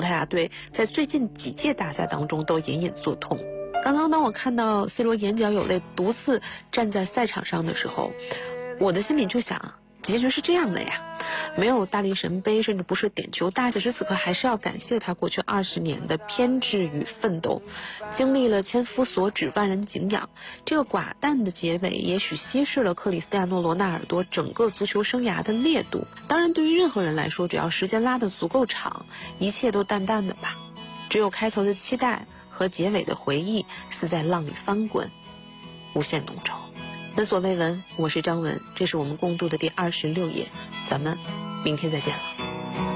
萄牙队在最近几届大赛当中都隐隐作痛。刚刚当我看到 C 罗眼角有泪独自站在赛场上的时候，我的心里就想，结局是这样的呀，没有大力神杯，甚至不是点球大，此时此刻还是要感谢他过去20年的偏执与奋斗，经历了千夫所指万人敬仰，这个寡淡的结尾也许稀释了克里斯蒂亚诺·罗纳尔多整个足球生涯的烈度。当然对于任何人来说，只要时间拉得足够长，一切都淡淡的吧，只有开头的期待和结尾的回忆似在浪里翻滚，无限浓稠。闻所未闻，我是张文，这是我们共度的第26页，咱们明天再见了。